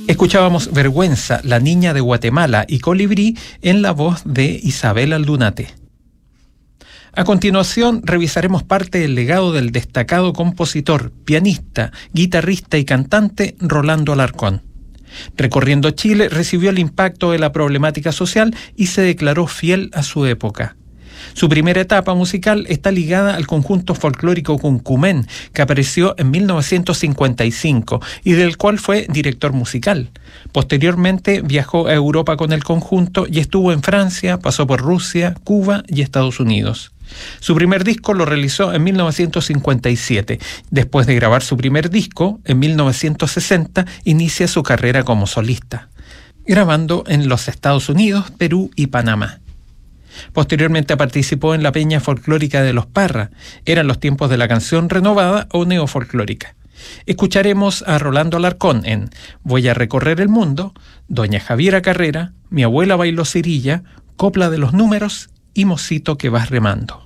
Escuchábamos Vergüenza, La Niña de Guatemala y Colibrí en la voz de Isabel Aldunate. A continuación, revisaremos parte del legado del destacado compositor, pianista, guitarrista y cantante Rolando Alarcón. Recorriendo Chile, recibió el impacto de la problemática social y se declaró fiel a su época. Su primera etapa musical está ligada al conjunto folclórico Cuncumén, que apareció en 1955 y del cual fue director musical. Posteriormente viajó a Europa con el conjunto y estuvo en Francia, pasó por Rusia, Cuba y Estados Unidos. Su primer disco lo realizó en 1957. Después de grabar su primer disco, en 1960, inicia su carrera como solista, grabando en los Estados Unidos, Perú y Panamá. Posteriormente participó en la Peña Folclórica de los Parra. Eran los tiempos de la canción renovada o neofolclórica. Escucharemos a Rolando Alarcón en Voy a recorrer el mundo, Doña Javiera Carrera, Mi abuela bailó cirilla, Copla de los números y Mocito que vas remando.